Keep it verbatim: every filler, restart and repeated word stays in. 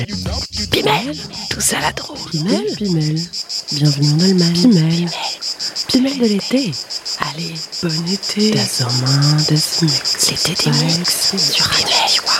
Pimel, tout ça la drôle. Pimel, Pimel, bienvenue en Allemagne. Pimel, Pimel de l'été. Allez, bon été. Das Sommer des Mix. L'été des mix sur Radio.